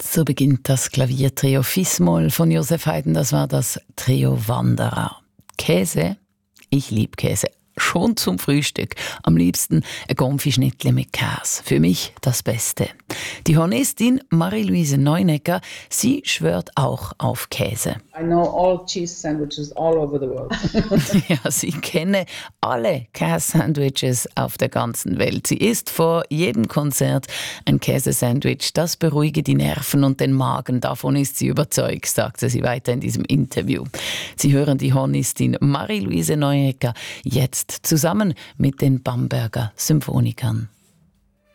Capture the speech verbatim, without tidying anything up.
So beginnt das Klaviertrio Fis-Moll von Joseph Haydn. Das war das Trio Wanderer. Käse? Ich liebe Käse. Schon zum Frühstück. Am liebsten ein Gonfi-Schnittli mit Käse. Für mich das Beste. Die Hornistin Marie-Louise Neunecker, sie schwört auch auf Käse. I know all cheese sandwiches all over the world. Ja, sie kenne alle Käse-Sandwiches auf der ganzen Welt. Sie isst vor jedem Konzert ein Käsesandwich. Das beruhige die Nerven und den Magen. Davon ist sie überzeugt, sagte sie weiter in diesem Interview. Sie hören die Hornistin Marie-Louise Neunecker jetzt zusammen mit den Bamberger Symphonikern.